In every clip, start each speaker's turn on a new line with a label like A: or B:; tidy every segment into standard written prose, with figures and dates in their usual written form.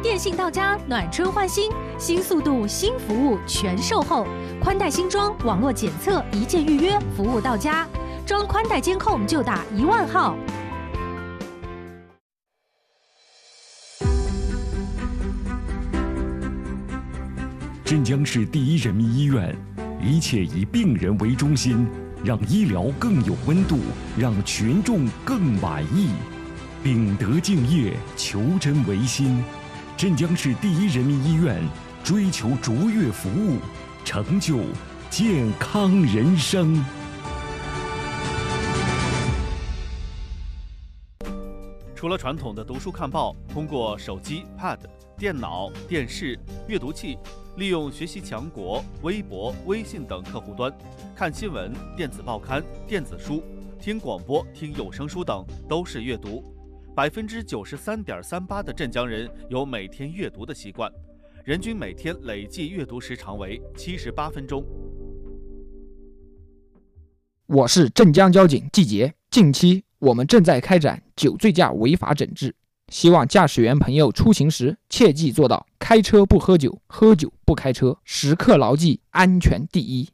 A: 电信到家，暖春换新，新速度、新服务全售后，宽带新装，网络检测，一键预约，服务到家。装宽带监控就打10000号。
B: 镇江市第一人民医院，一切以病人为中心，让医疗更有温度，让群众更满意。秉德敬业，求真为心。镇江市第一人民医院追求卓越服务，成就健康人生。
C: 除了传统的读书看报，通过手机、Pad、电脑、电视、阅读器，利用学习强国、微博、微信等客户端看新闻、电子报刊、电子书、听广播、听有声书等，都是阅读。93.38%的镇江人有每天阅读的习惯，人均每天累计阅读时长为78分钟。
D: 我是镇江交警季杰，近期我们正在开展酒醉驾违法整治，希望驾驶员朋友出行时切记做到开车不喝酒，喝酒不开车，时刻牢记安全第一。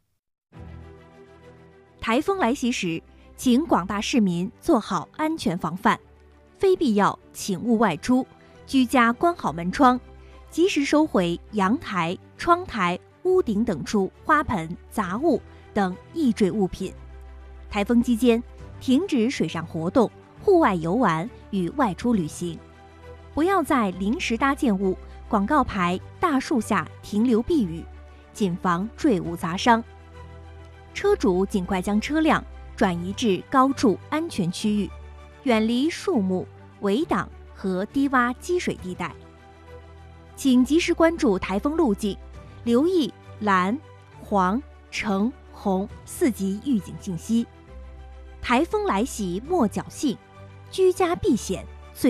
E: 台风来袭时，请广大市民做好安全防范，非必要请勿外出，居家关好门窗，及时收回阳台、窗台、屋顶等处花盆、杂物等易坠物品。台风期间，停止水上活动、户外游玩与外出旅行，不要在临时搭建物、广告牌、大树下停留避雨，谨防坠物砸伤。车主尽快将车辆转移至高处安全区域，远离树木、围挡和低洼积水地带。请及时关注台风路径，留意蓝、黄、橙、红4级预警信息。台风来袭莫侥幸，居家避险